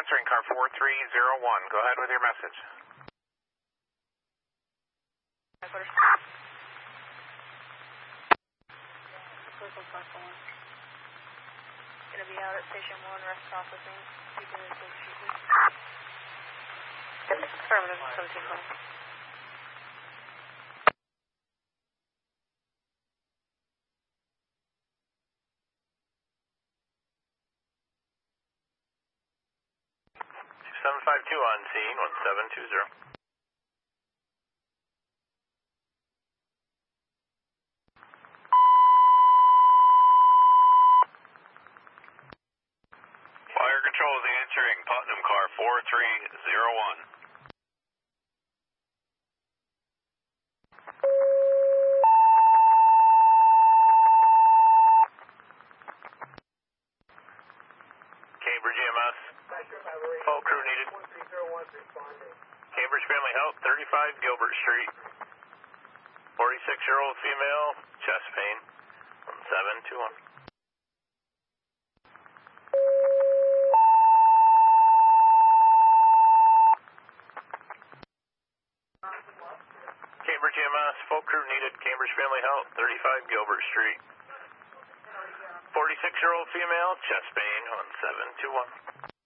answering car 4301. Go ahead with your message. Gonna be out at Station 1, rest processing. Affirmative, 1720. Seven five two on scene, 1720. Fire control is answering Putnam car 4301. Cambridge EMS. Full crew needed. Cambridge Family Health, 35 Gilbert Street. 46-year-old female, chest pain, 1721. Cambridge EMS, full crew needed. Cambridge Family Health, 35 Gilbert Street. 46-year-old female, chest pain, 1721.